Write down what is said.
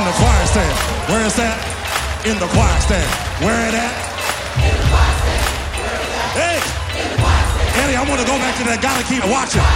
the choir stand. Where is that? In the choir stand. Where it at? In the choir stand. Hey! In the choir stand. Eddie, I want to go back to that. Gotta keep watching.